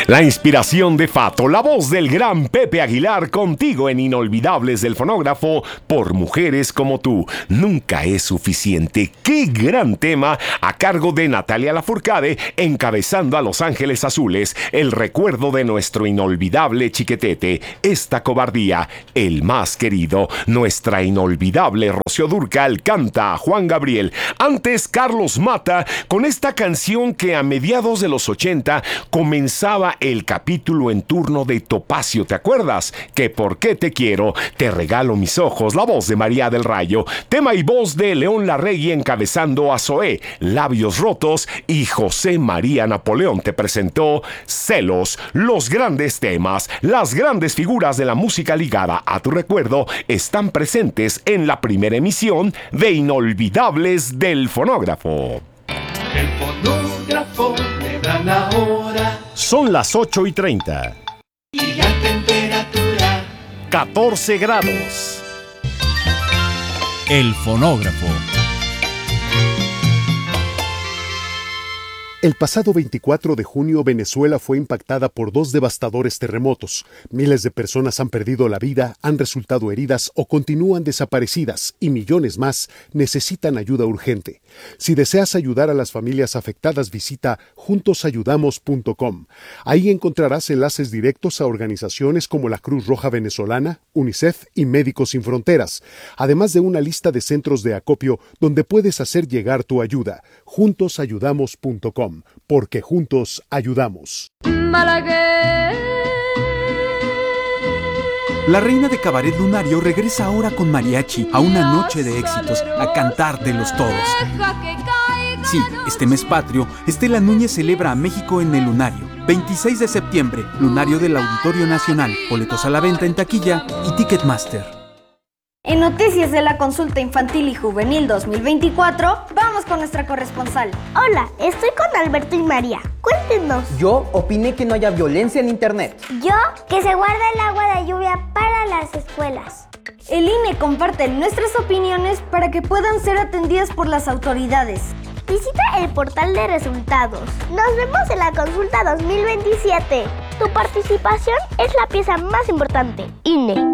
La inspiración de Fato, la voz del gran Pepe Aguilar, contigo en Inolvidables del Fonógrafo, por mujeres como tú. Nunca es suficiente. ¡Qué gran tema! A cargo de Natalia Lafourcade, encabezando a Los Ángeles Azules, el recuerdo de nuestro inolvidable Chiquetete, Esta Cobardía, el más querido. Nuestra inolvidable Rocío Dúrcal canta a Juan Gabriel. Antes, Carlos Mata, con esta canción que a mediados de los 80 comenzaba el capítulo en turno de Topacio, ¿te acuerdas? Que por qué te quiero, te regalo mis ojos, la voz de María del Rayo, tema y voz de León Larregui encabezando a Zoé, Labios Rotos, y José María Napoleón te presentó Celos. Los grandes temas, las grandes figuras de la música ligada a tu recuerdo están presentes en la primera emisión de Inolvidables del Fonógrafo. El fonógrafo le da la hora. Son las 8:30. Y la temperatura 14 grados. El fonógrafo. El pasado 24 de junio, Venezuela fue impactada por 2 devastadores terremotos. Miles de personas han perdido la vida, han resultado heridas o continúan desaparecidas, y millones más necesitan ayuda urgente. Si deseas ayudar a las familias afectadas, visita juntosayudamos.com. Ahí encontrarás enlaces directos a organizaciones como la Cruz Roja Venezolana, UNICEF y Médicos Sin Fronteras, además de una lista de centros de acopio donde puedes hacer llegar tu ayuda. Juntosayudamos.com. Porque juntos ayudamos. Malagueña. La reina de cabaret lunario regresa ahora con mariachi a una noche de éxitos, a cantártelos todos. Sí, este mes patrio, Estela Núñez celebra a México en el Lunario. 26 de septiembre, Lunario del Auditorio Nacional. Boletos a la venta en taquilla y Ticketmaster. En Noticias de la Consulta Infantil y Juvenil 2024, vamos con nuestra corresponsal. Hola, estoy con Alberto y María. Cuéntenos. Yo opiné que no haya violencia en internet. Yo, que se guarda el agua de lluvia para las escuelas. El INE comparte nuestras opiniones para que puedan ser atendidas por las autoridades. Visita el portal de resultados. Nos vemos en la consulta 2027. Tu participación es la pieza más importante. INE.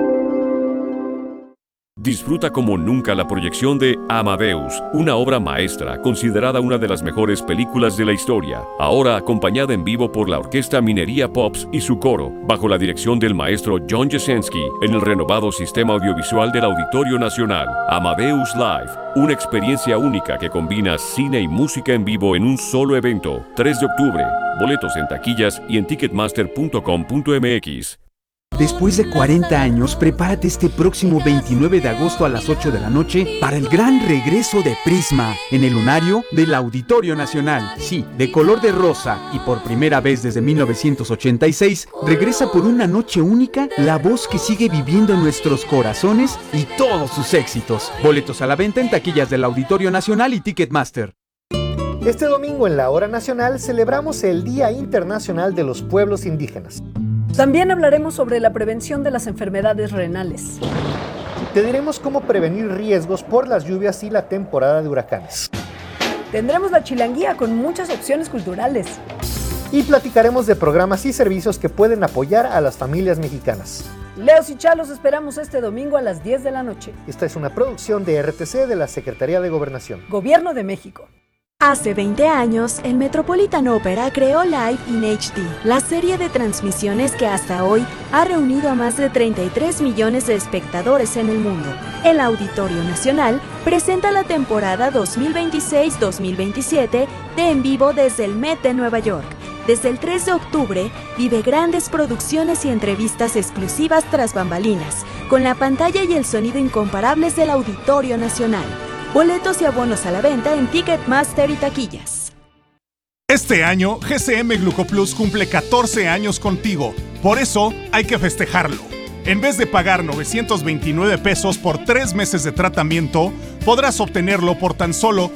Disfruta como nunca la proyección de Amadeus, una obra maestra considerada una de las mejores películas de la historia, ahora acompañada en vivo por la Orquesta Minería Pops y su coro, bajo la dirección del maestro John Jasenski, en el renovado sistema audiovisual del Auditorio Nacional. Amadeus Live, una experiencia única que combina cine y música en vivo en un solo evento. 3 de octubre, boletos en taquillas y en ticketmaster.com.mx. Después de 40 años, prepárate este próximo 29 de agosto a las 8 de la noche para el gran regreso de Prisma en el Lunario del Auditorio Nacional. Sí, de color de rosa, y por primera vez desde 1986, regresa por una noche única la voz que sigue viviendo en nuestros corazones y todos sus éxitos. Boletos a la venta en taquillas del Auditorio Nacional y Ticketmaster. Este domingo en la Hora Nacional celebramos el Día Internacional de los Pueblos Indígenas. También hablaremos sobre la prevención de las enfermedades renales. Te diremos cómo prevenir riesgos por las lluvias y la temporada de huracanes. Tendremos la chilanguía con muchas opciones culturales. Y platicaremos de programas y servicios que pueden apoyar a las familias mexicanas. Leos y Chalos esperamos este domingo a las 10 de la noche. Esta es una producción de RTC de la Secretaría de Gobernación. Gobierno de México. Hace 20 años, el Metropolitan Opera creó Live in HD, la serie de transmisiones que hasta hoy ha reunido a más de 33 millones de espectadores en el mundo. El Auditorio Nacional presenta la temporada 2026-2027 de En Vivo desde el Met de Nueva York. Desde el 3 de octubre, vive grandes producciones y entrevistas exclusivas tras bambalinas, con la pantalla y el sonido incomparables del Auditorio Nacional. Boletos y abonos a la venta en Ticketmaster y taquillas. Este año, GCM Glucoplus cumple 14 años contigo. Por eso, hay que festejarlo. En vez de pagar 929 pesos por 3 meses de tratamiento, podrás obtenerlo por tan solo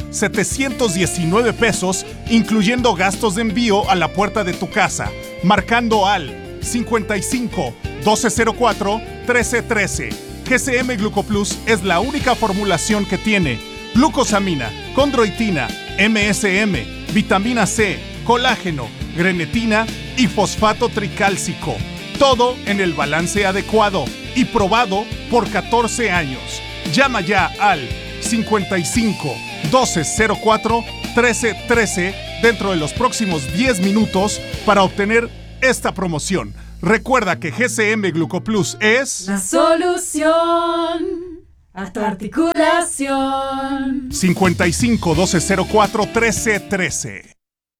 719 pesos, incluyendo gastos de envío a la puerta de tu casa, marcando al 55 1204 1313. GCM Glucoplus es la única formulación que tiene glucosamina, condroitina, MSM, vitamina C, colágeno, grenetina y fosfato tricálcico. Todo en el balance adecuado y probado por 14 años. Llama ya al 55 1204 1313 dentro de los próximos 10 minutos para obtener esta promoción. Recuerda que GCM Glucoplus es la solución a tu articulación. 55 1204 1313.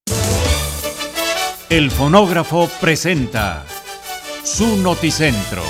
El fonógrafo presenta su Noticentro.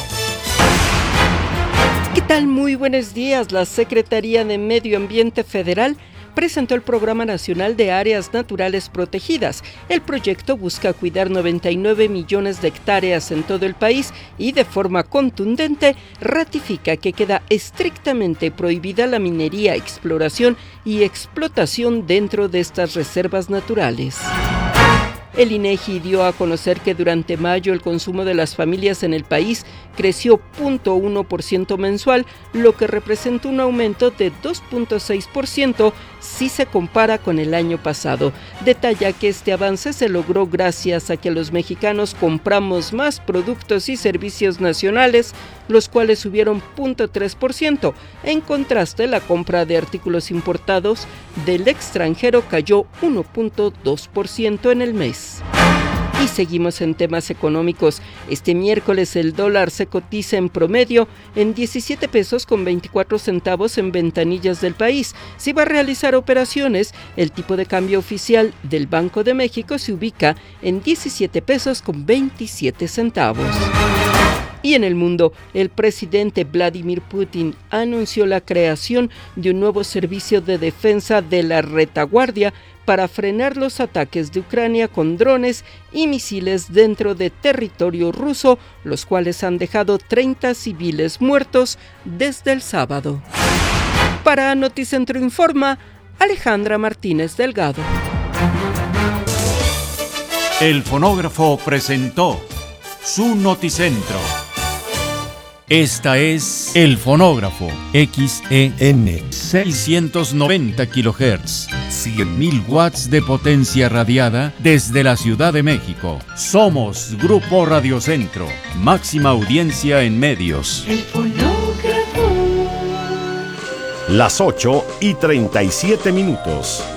¿Qué tal? Muy buenos días. La Secretaría de Medio Ambiente Federal presentó el Programa Nacional de Áreas Naturales Protegidas. El proyecto busca cuidar 99 millones de hectáreas en todo el país y de forma contundente ratifica que queda estrictamente prohibida la minería, exploración y explotación dentro de estas reservas naturales. El INEGI dio a conocer que durante mayo el consumo de las familias en el país creció 0.1% mensual, lo que representa un aumento de 2.6% si se compara con el año pasado. Detalla que este avance se logró gracias a que los mexicanos compramos más productos y servicios nacionales, los cuales subieron 0.3%. En contraste, la compra de artículos importados del extranjero cayó 1.2% en el mes. Y seguimos en temas económicos. Este miércoles el dólar se cotiza en promedio en 17 pesos con 24 centavos en ventanillas del país. Si va a realizar operaciones, el tipo de cambio oficial del Banco de México se ubica en 17 pesos con 27 centavos. Y en el mundo, el presidente Vladimir Putin anunció la creación de un nuevo servicio de defensa de la retaguardia para frenar los ataques de Ucrania con drones y misiles dentro de territorio ruso, los cuales han dejado 30 civiles muertos desde el sábado. Para Noticentro Informa, Alejandra Martínez Delgado. El fonógrafo presentó su Noticentro. Esta es El Fonógrafo, XEN 690 kHz, 100.000 watts de potencia radiada desde la Ciudad de México. Somos Grupo Radiocentro, máxima audiencia en medios. El fonógrafo. Las 8:37.